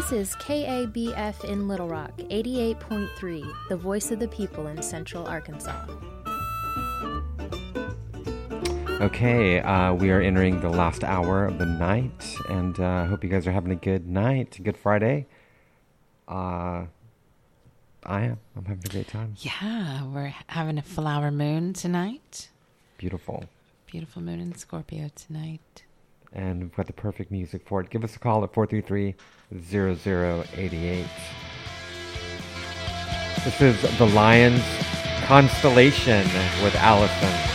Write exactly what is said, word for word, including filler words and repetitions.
This is K A B F in Little Rock, eighty-eight point three, the voice of the people in Central Arkansas. Okay, uh, we are entering the last hour of the night, and I uh, hope you guys are having a good night, a good Friday. Uh, I am. I'm having a great time. Yeah, we're having a flower moon tonight. Beautiful. Beautiful moon in Scorpio tonight. And we've got the perfect music for it. Give us a call at four three three, zero zero eight eight. This is The Lions Constellation with Allison.